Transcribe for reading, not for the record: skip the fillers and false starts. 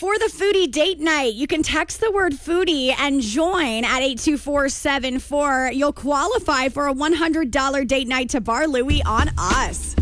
for the foodie date night. You can text the word foodie and join at 82474. You'll qualify for a $100 date night to Bar Louie on us.